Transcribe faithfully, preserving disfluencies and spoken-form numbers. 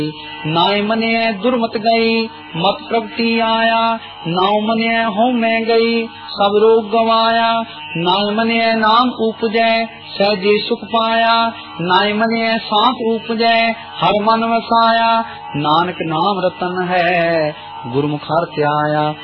नाय मनिय दुर्मत गई, मत प्रगति आया। नाव मनिय हो मैं गई, सब रोग गवाया। नाय मनिय नाम उपजै, सहजे सुख पाया। नाय मनिय सांत उपजै, हर मन वसाया। नानक नाम रतन है, गुरमुख हर त्याया।